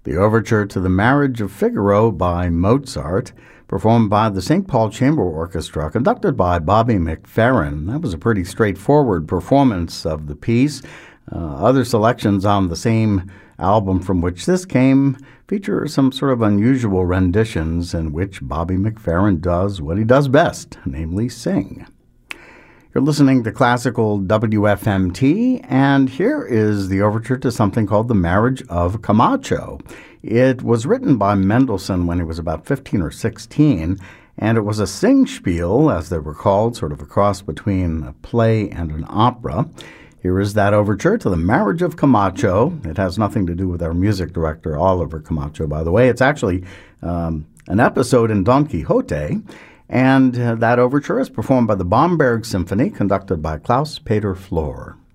the overture to the Marriage of Figaro by Mozart, performed by the St. Paul Chamber Orchestra, conducted by Bobby McFerrin. That was a pretty straightforward performance of the piece. Other selections on the same album from which this came feature some sort of unusual renditions in which Bobby McFerrin does what he does best, namely sing. You're listening to Classical WFMT, and here is the overture to something called The Marriage of Camacho. It was written by Mendelssohn when he was about 15 or 16, and it was a singspiel, as they were called, sort of a cross between a play and an opera. Here is that overture to The Marriage of Camacho. It has nothing to do with our music director, Oliver Camacho, by the way. It's actually an episode in Don Quixote, and that overture is performed by the Bamberg Symphony, conducted by Klaus Peter Flor.